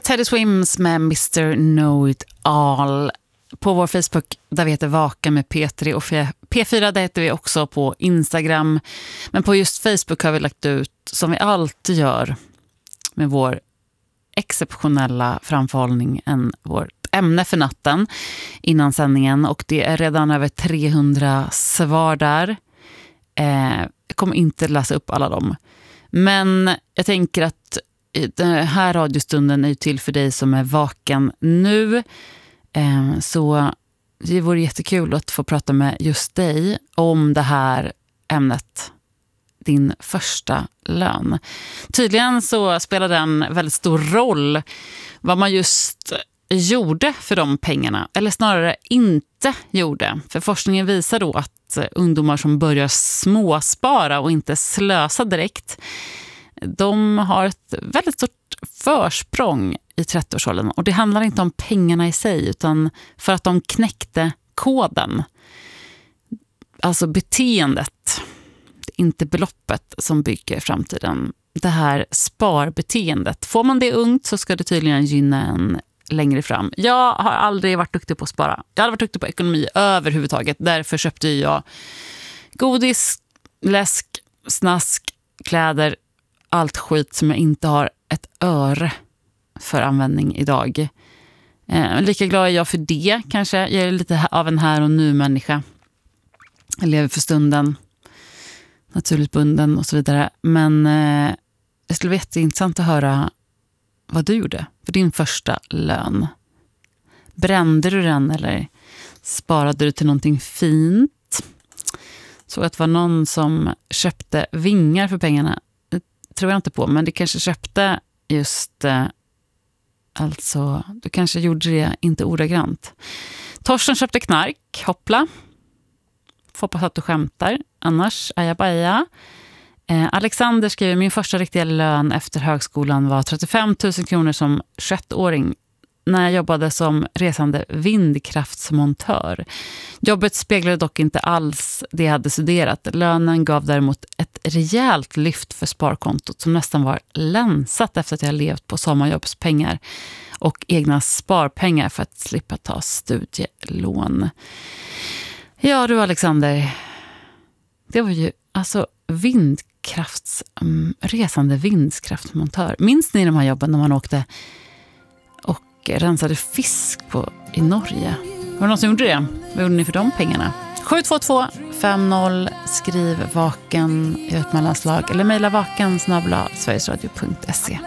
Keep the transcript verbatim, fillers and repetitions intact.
Teddy Swims med mister Know It All. På vår Facebook, där vi heter Vaka med P tre och P fyra, där heter vi också på Instagram. Men på just Facebook har vi lagt ut, som vi alltid gör med vår exceptionella framförhållning, en vårt ämne för natten innan sändningen. Och det är redan över trehundra svar där. Eh, jag kommer inte läsa upp alla dem. Men jag tänker att den här radiostunden är till för dig som är vaken nu. Eh, så det vore jättekul att få prata med just dig om det här ämnet. Din första lön. Tydligen så spelar den väldigt stor roll vad man just gjorde för de pengarna. Eller snarare inte gjorde. För forskningen visar då att ungdomar som börjar småspara och inte slösa direkt, de har ett väldigt stort försprång i trettioårsåldern. Och det handlar inte om pengarna i sig, utan för att de knäckte koden. Alltså beteendet. Inte beloppet som bygger framtiden. Det här sparbeteendet. Får man det ungt så ska det tydligen gynna en längre fram. Jag har aldrig varit duktig på att spara. Jag har aldrig varit duktig på ekonomi överhuvudtaget. Därför köpte jag godis, läsk, snask, kläder, allt skit som jag inte har ett öre för användning idag. Eh, lika glad är jag för det kanske. Jag är lite av en här och nu människa. Jag lever för stunden. Naturligt bunden och så vidare. Men eh, det skulle vara jätteintressant att höra vad du gjorde för din första lön. Brände du den eller sparade du till någonting fint? Så att det var någon som köpte vingar för pengarna. Det tror jag inte på, men det kanske köpte just eh, alltså, du kanske gjorde det inte ordagrant. Torsten köpte knark, hoppla. Hoppas att du skämtar. Annars är jag baja. Eh, Alexander skriver, min första riktiga lön efter högskolan var trettiofem tusen kronor som tjugoett-åring när jag jobbade som resande vindkraftsmontör. Jobbet speglade dock inte alls det jag hade studerat. Lönen gav däremot ett rejält lyft för sparkontot som nästan var länsat efter att jag levt på sommarjobbspengar och egna sparpengar för att slippa ta studielån. Ja du Alexander, det var ju alltså vindkrafts, um, resande vindkraftsmontör. Minns ni de här jobben när man åkte och rensade fisk på, i Norge? Var det någon som gjorde det? Vad gjorde ni för de pengarna? sju två två fem noll, skriv vaken i ett mellanslag eller mejla vaken snabel-a sverigesradio punkt se.